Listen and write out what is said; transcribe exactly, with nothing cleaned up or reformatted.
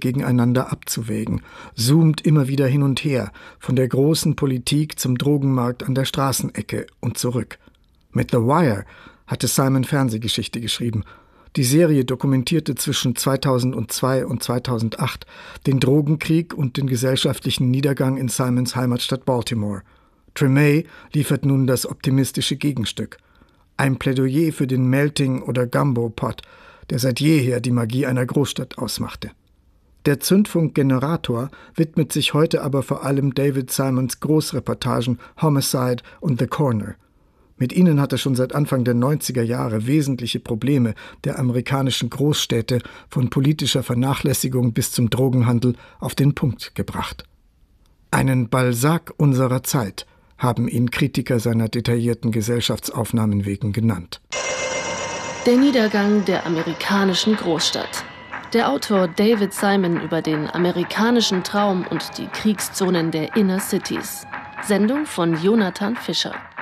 gegeneinander abzuwägen, zoomt immer wieder hin und her, von der großen Politik zum Drogenmarkt an der Straßenecke und zurück. Mit The Wire hatte Simon Fernsehgeschichte geschrieben. Die Serie dokumentierte zwischen zweitausendzwei und zweitausendacht den Drogenkrieg und den gesellschaftlichen Niedergang in Simons Heimatstadt Baltimore. Treme liefert nun das optimistische Gegenstück. Ein Plädoyer für den Melting- oder Gumbo-Pot, der seit jeher die Magie einer Großstadt ausmachte. Der Zündfunk-Generator widmet sich heute aber vor allem David Simons Großreportagen Homicide und The Corner. Mit ihnen hat er schon seit Anfang der neunziger Jahre wesentliche Probleme der amerikanischen Großstädte von politischer Vernachlässigung bis zum Drogenhandel auf den Punkt gebracht. Einen Balzac unserer Zeit haben ihn Kritiker seiner detaillierten Gesellschaftsaufnahmen wegen genannt. Der Niedergang der amerikanischen Großstadt. Der Autor David Simon über den amerikanischen Traum und die Kriegszonen der Inner Cities. Sendung von Jonathan Fischer.